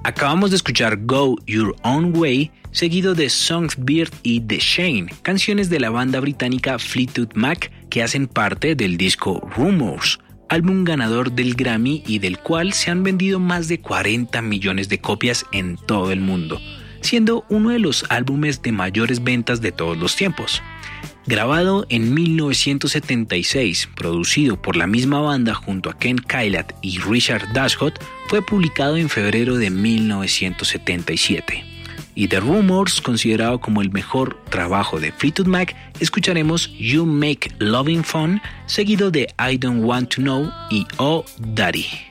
Acabamos de escuchar Go Your Own Way, seguido de Songbird y The Shane, canciones de la banda británica Fleetwood Mac que hacen parte del disco Rumours, álbum ganador del Grammy y del cual se han vendido más de 40 millones de copias en todo el mundo, siendo uno de los álbumes de mayores ventas de todos los tiempos. Grabado en 1976, producido por la misma banda junto a Ken Kailath y Richard Dashwood, fue publicado en febrero de 1977. Y de Rumours, considerado como el mejor trabajo de Fleetwood Mac, escucharemos You Make Loving Fun, seguido de I Don't Want to Know y Oh Daddy.